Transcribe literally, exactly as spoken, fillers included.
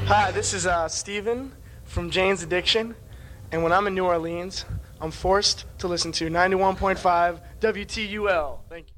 Hi, this is uh, Steven from Jane's Addiction, and when I'm in New Orleans, I'm forced to listen to ninety-one point five W T U L. Thank you.